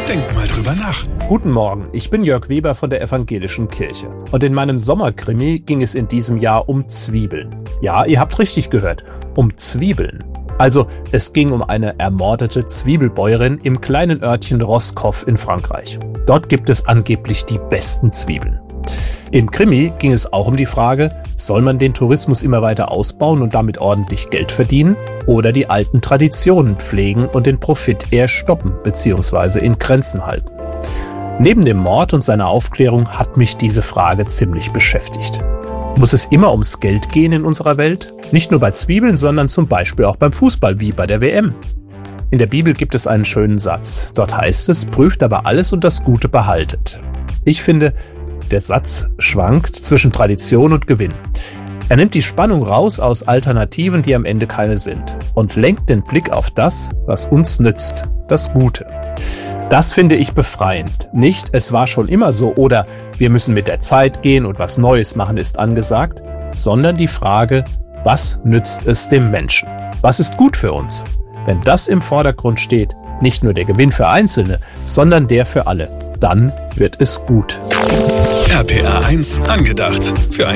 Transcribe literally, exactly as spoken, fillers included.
Denk mal drüber nach. Guten Morgen, ich bin Jörg Weber von der Evangelischen Kirche. Und in meinem Sommerkrimi ging es in diesem Jahr um Zwiebeln. Ja, ihr habt richtig gehört, um Zwiebeln. Also, es ging um eine ermordete Zwiebelbäuerin im kleinen Örtchen Roscoff in Frankreich. Dort gibt es angeblich die besten Zwiebeln. Im Krimi ging es auch um die Frage, soll man den Tourismus immer weiter ausbauen und damit ordentlich Geld verdienen oder die alten Traditionen pflegen und den Profit eher stoppen bzw. in Grenzen halten. Neben dem Mord und seiner Aufklärung hat mich diese Frage ziemlich beschäftigt. Muss es immer ums Geld gehen in unserer Welt? Nicht nur bei Zwiebeln, sondern zum Beispiel auch beim Fußball wie bei der W M. In der Bibel gibt es einen schönen Satz. Dort heißt es, prüft aber alles und das Gute behaltet. Ich finde, der Satz schwankt zwischen Tradition und Gewinn. Er nimmt die Spannung raus aus Alternativen, die am Ende keine sind, und lenkt den Blick auf das, was uns nützt, das Gute. Das finde ich befreiend. Nicht, es war schon immer so oder wir müssen mit der Zeit gehen und was Neues machen ist angesagt, sondern die Frage, was nützt es dem Menschen? Was ist gut für uns? Wenn das im Vordergrund steht, nicht nur der Gewinn für Einzelne, sondern der für alle, dann wird es gut. R P R eins angedacht. Für